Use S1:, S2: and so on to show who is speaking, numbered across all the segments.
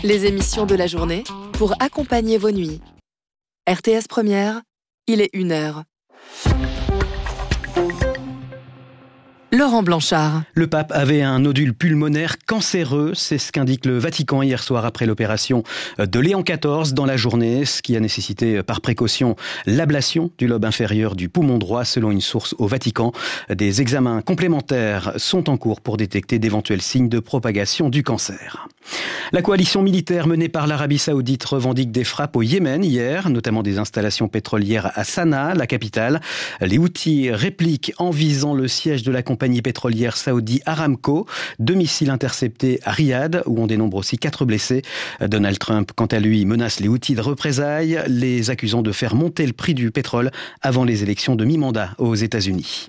S1: Les émissions de la journée pour accompagner vos nuits. RTS Première, il est 1h. Laurent Blanchard.
S2: Le pape avait un nodule pulmonaire cancéreux, c'est ce qu'indique le Vatican hier soir après l'opération de Léon XIV dans la journée, ce qui a nécessité par précaution l'ablation du lobe inférieur du poumon droit selon une source au Vatican. Des examens complémentaires sont en cours pour détecter d'éventuels signes de propagation du cancer. La coalition militaire menée par l'Arabie Saoudite revendique des frappes au Yémen hier, notamment des installations pétrolières à Sanaa, la capitale. Les Houthis répliquent en visant le siège de la compagnie pétrolière Saudi Aramco. 2 missiles interceptés à Riyad, où on dénombre aussi 4 blessés. Donald Trump, quant à lui, menace les Houthis de représailles, les accusant de faire monter le prix du pétrole avant les élections de mi-mandat aux États-Unis.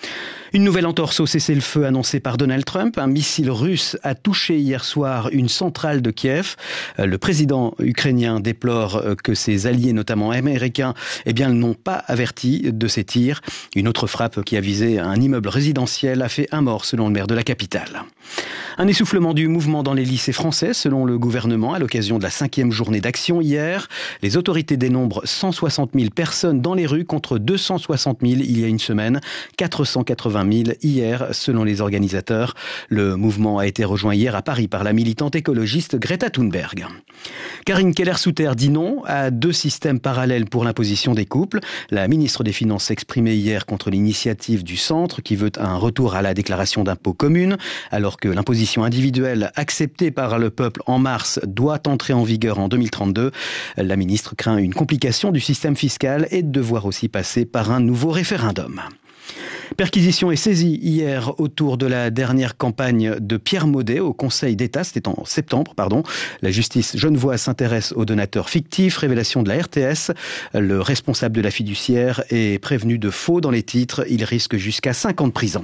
S2: Une nouvelle entorse au cessez-le-feu annoncée par Donald Trump. Un missile russe a touché hier soir une centrale de Kiev. Le président ukrainien déplore que ses alliés, notamment américains, n'ont pas averti de ces tirs. Une autre frappe qui a visé un immeuble résidentiel a fait un mort selon le maire de la capitale. Un essoufflement du mouvement dans les lycées français selon le gouvernement à l'occasion de la 5e journée d'action hier. Les autorités dénombrent 160 000 personnes dans les rues contre 260 000 il y a une semaine, 480 000 hier selon les organisateurs. Le mouvement a été rejoint hier à Paris par la militante écologiste Greta Thunberg. Karine Keller-Souter dit non à 2 systèmes parallèles pour l'imposition des couples. La ministre des Finances s'exprimait hier contre l'initiative du centre qui veut un retour à la déclaration d'impôt commune, alors que l'imposition individuelle acceptée par le peuple en mars doit entrer en vigueur en 2032. La ministre craint une complication du système fiscal et de devoir aussi passer par un nouveau référendum. Perquisition et saisie hier autour de la dernière campagne de Pierre Maudet au Conseil d'État, c'était en septembre, La justice genevoise s'intéresse aux donateurs fictifs, révélation de la RTS. Le responsable de la fiduciaire est prévenu de faux dans les titres, il risque jusqu'à 5 ans de prison.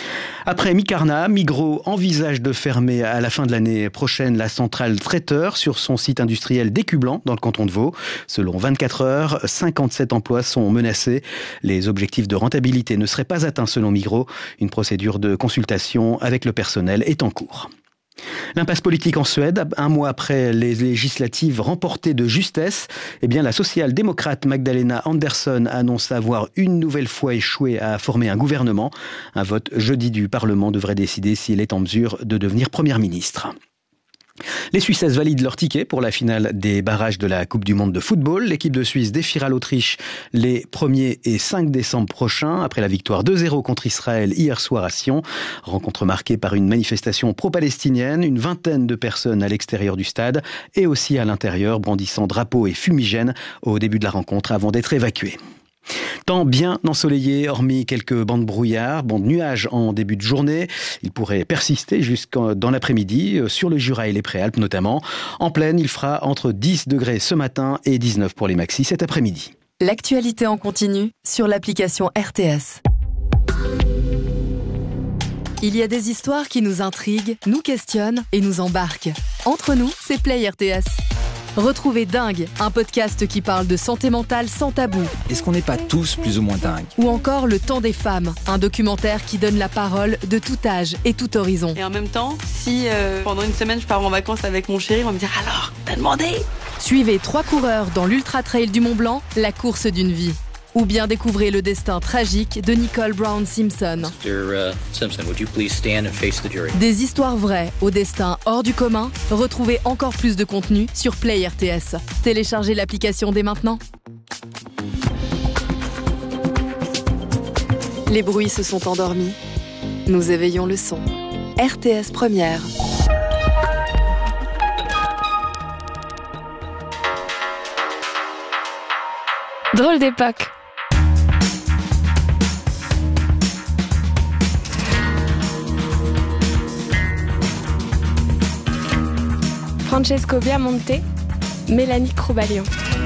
S2: Après Micarna, Migros envisage de fermer à la fin de l'année prochaine la centrale traiteur sur son site industriel d'Écublanc dans le canton de Vaud. Selon 24 heures, 57 emplois sont menacés. Les objectifs de rentabilité ne seraient pas atteints selon Migros. Une procédure de consultation avec le personnel est en cours. L'impasse politique en Suède, un mois après les législatives remportées de justesse, la social-démocrate Magdalena Andersson annonce avoir une nouvelle fois échoué à former un gouvernement. Un vote jeudi du Parlement devrait décider si elle est en mesure de devenir première ministre. Les Suissesses valident leur ticket pour la finale des barrages de la Coupe du Monde de football. L'équipe de Suisse défiera l'Autriche les 1er et 5 décembre prochains, après la victoire 2-0 contre Israël hier soir à Sion. Rencontre marquée par une manifestation pro-palestinienne, une vingtaine de personnes à l'extérieur du stade et aussi à l'intérieur, brandissant drapeaux et fumigènes au début de la rencontre avant d'être évacués. Temps bien ensoleillé, hormis quelques bancs de brouillard, bancs de nuages en début de journée. Il pourrait persister jusqu'en dans l'après-midi, sur le Jura et les Préalpes notamment. En plaine, il fera entre 10 degrés ce matin et 19 pour les maxis cet après-midi.
S1: L'actualité en continu sur l'application RTS. Il y a des histoires qui nous intriguent, nous questionnent et nous embarquent. Entre nous, c'est Play RTS. Retrouvez Dingue, un podcast qui parle de santé mentale sans tabou.
S3: Est-ce qu'on n'est pas tous plus ou moins dingues ?
S1: Ou encore Le Temps des femmes, un documentaire qui donne la parole de tout âge et tout horizon.
S4: Et en même temps, si pendant une semaine je pars en vacances avec mon chéri, on va me dire « Alors, t'as demandé ?»
S1: Suivez 3 coureurs dans l'Ultra Trail du Mont Blanc, la course d'une vie. Ou bien découvrez le destin tragique de Nicole Brown Simpson.
S5: Mr. Simpson, would you please stand and face the jury?
S1: Des histoires vraies au destin hors du commun. Retrouvez encore plus de contenu sur Play RTS. Téléchargez l'application dès maintenant. Les bruits se sont endormis. Nous éveillons le son. RTS Première.
S6: Drôle d'époque. Francesco Biamonte, Mélanie Croubalion.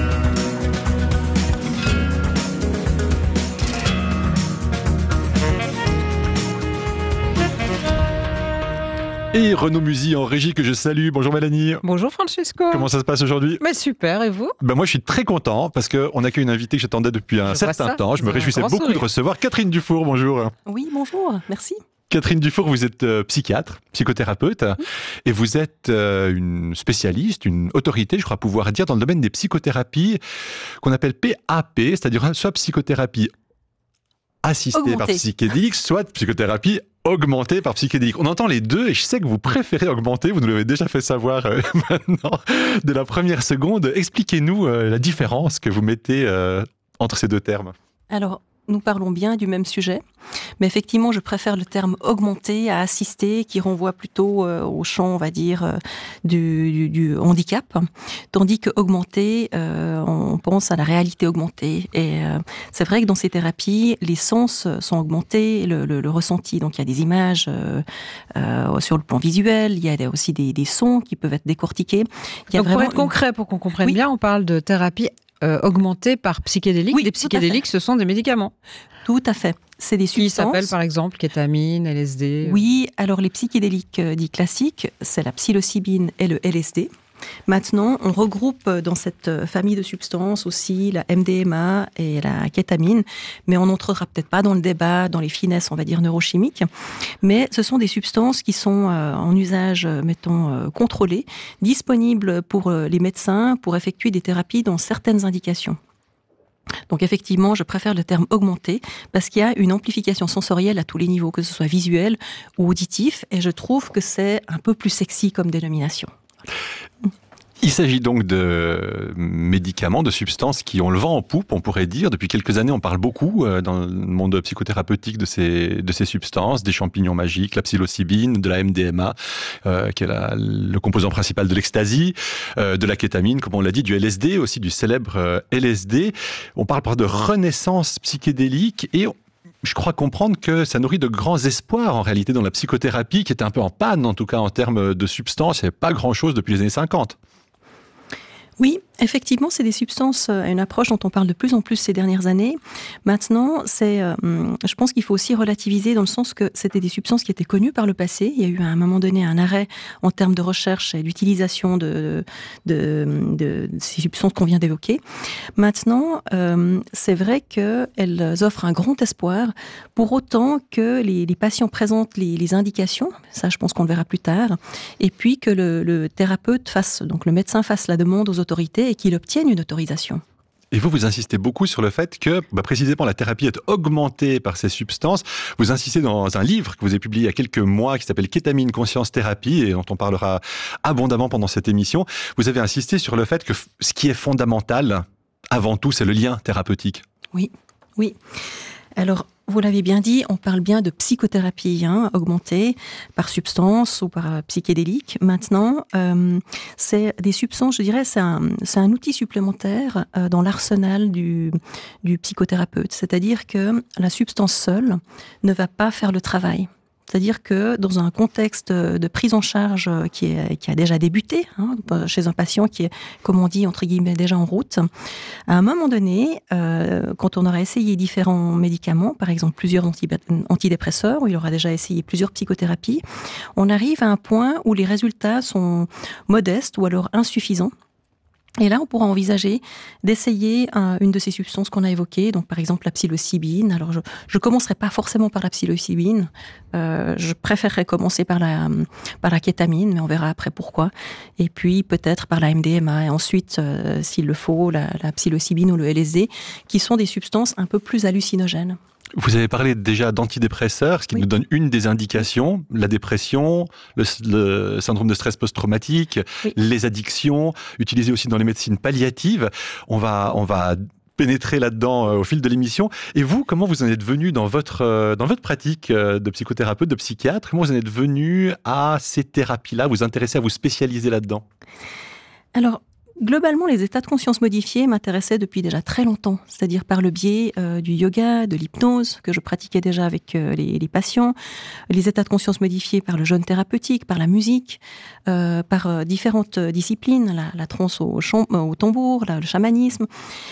S7: Et Renaud Musy en régie que je salue. Bonjour Mélanie.
S8: Bonjour Francesco.
S7: Comment ça se passe aujourd'hui ?
S8: Super, et vous ?
S7: Moi je suis très content parce qu'on accueille une invitée que j'attendais depuis un certain temps. Je me réjouissais beaucoup de recevoir Catherine Dufour. Bonjour.
S9: Oui, bonjour, merci.
S7: Catherine Dufour, vous êtes psychiatre, psychothérapeute, et vous êtes une spécialiste, une autorité, je crois pouvoir dire, dans le domaine des psychothérapies qu'on appelle PAP, c'est-à-dire soit psychothérapie assistée par psychédélique, soit psychothérapie augmentée par psychédélique. On entend les deux et je sais que vous préférez augmenter, vous nous l'avez déjà fait savoir maintenant de la première seconde. Expliquez-nous la différence que vous mettez entre ces deux termes.
S8: Alors, nous parlons bien du même sujet, mais effectivement, je préfère le terme augmenté à assisté, qui renvoie plutôt au champ, on va dire, du handicap, tandis que augmenté, on pense à la réalité augmentée. Et c'est vrai que dans ces thérapies, les sens sont augmentés, le ressenti. Donc, il y a des images sur le plan visuel, il y a aussi des sons qui peuvent être décortiqués.
S9: Donc, pour être concret, pour qu'on comprenne bien, on parle de thérapie augmentée par psychédéliques. Les psychédéliques, ce sont des médicaments.
S8: Tout à fait. C'est des substances. Qui
S9: s'appellent par exemple kétamine, LSD.
S8: Oui, alors les psychédéliques dits classiques, c'est la psilocybine et le LSD. Maintenant, on regroupe dans cette famille de substances aussi la MDMA et la kétamine, mais on n'entrera peut-être pas dans le débat, dans les finesses, on va dire, neurochimiques. Mais ce sont des substances qui sont en usage, mettons, contrôlé, disponibles pour les médecins pour effectuer des thérapies dans certaines indications. Donc effectivement, je préfère le terme augmenté parce qu'il y a une amplification sensorielle à tous les niveaux, que ce soit visuel ou auditif, et je trouve que c'est un peu plus sexy comme dénomination.
S7: Il s'agit donc de médicaments, de substances qui ont le vent en poupe, on pourrait dire. Depuis quelques années, on parle beaucoup dans le monde psychothérapeutique de ces substances, des champignons magiques, la psilocybine, de la MDMA, qui est le composant principal de l'ecstasy, de la kétamine, comme on l'a dit, du LSD, aussi du célèbre LSD. On parle de renaissance psychédélique et je crois comprendre que ça nourrit de grands espoirs en réalité dans la psychothérapie, qui était un peu en panne en tout cas en termes de substances. Il n'y avait pas grand-chose depuis les années 50.
S8: Oui, effectivement, c'est des substances, une approche dont on parle de plus en plus ces dernières années. Maintenant, je pense qu'il faut aussi relativiser dans le sens que c'était des substances qui étaient connues par le passé. Il y a eu à un moment donné un arrêt en termes de recherche et d'utilisation de ces substances qu'on vient d'évoquer. Maintenant, c'est vrai qu'elles offrent un grand espoir pour autant que les patients présentent les indications. Ça, je pense qu'on le verra plus tard. Et puis que le thérapeute donc le médecin fasse la demande aux autorités et qu'il obtienne une autorisation.
S7: Et vous insistez beaucoup sur le fait que, précisément, la thérapie est augmentée par ces substances. Vous insistez dans un livre que vous avez publié il y a quelques mois qui s'appelle Kétamine Conscience Thérapie et dont on parlera abondamment pendant cette émission. Vous avez insisté sur le fait que ce qui est fondamental, avant tout, c'est le lien thérapeutique.
S8: Oui. Alors, vous l'avez bien dit, on parle bien de psychothérapie augmentée par substance ou par psychédélique. Maintenant, c'est des substances, je dirais, c'est un outil supplémentaire dans l'arsenal du psychothérapeute. C'est-à-dire que la substance seule ne va pas faire le travail. C'est-à-dire que dans un contexte de prise en charge qui a déjà débuté, chez un patient qui est, comme on dit, entre guillemets, déjà en route, à un moment donné, quand on aura essayé différents médicaments, par exemple plusieurs antidépresseurs, où il aura déjà essayé plusieurs psychothérapies, on arrive à un point où les résultats sont modestes ou alors insuffisants. Et là, on pourra envisager d'essayer une de ces substances qu'on a évoquées, donc par exemple la psilocybine. Alors, je commencerai pas forcément par la psilocybine. Je préférerais commencer par la kétamine, mais on verra après pourquoi. Et puis peut-être par la MDMA, et ensuite, s'il le faut, la psilocybine ou le LSD, qui sont des substances un peu plus hallucinogènes.
S7: Vous avez parlé déjà d'antidépresseurs, ce qui nous donne une des indications, la dépression, le syndrome de stress post-traumatique, les addictions, utilisées aussi dans les médecines palliatives. On va pénétrer là-dedans au fil de l'émission. Et vous, comment vous en êtes venu dans votre pratique de psychothérapeute, de psychiatre? Comment vous en êtes venu à ces thérapies-là, vous intéresser à vous spécialiser là-dedans?
S8: Alors, globalement, les états de conscience modifiés m'intéressaient depuis déjà très longtemps, c'est-à-dire par le biais du yoga, de l'hypnose, que je pratiquais déjà avec les patients, les états de conscience modifiés par le jeûne thérapeutique, par la musique, par différentes disciplines, la trance au tambour, le chamanisme.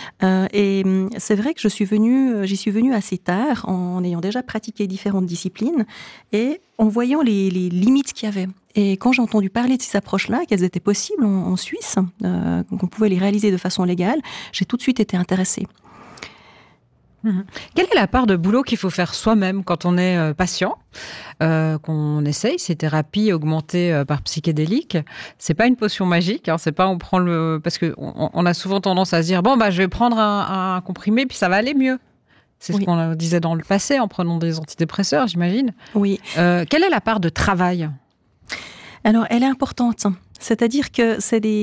S8: Et c'est vrai que j'y suis venue assez tard, en ayant déjà pratiqué différentes disciplines, et en voyant les limites qu'il y avait. Et quand j'ai entendu parler de ces approches-là, qu'elles étaient possibles en Suisse, qu'on pouvait les réaliser de façon légale, j'ai tout de suite été intéressée.
S9: Quelle est la part de boulot qu'il faut faire soi-même quand on est patient, qu'on essaye ces thérapies augmentées par psychédéliques? C'est pas une potion magique, hein, c'est pas on prend parce que on a souvent tendance à se dire je vais prendre un comprimé puis ça va aller mieux. C'est ce qu'on disait dans le passé en prenant des antidépresseurs, j'imagine.
S8: Oui.
S9: Quelle est la part de travail?
S8: Alors, elle est importante. C'est-à-dire que c'est des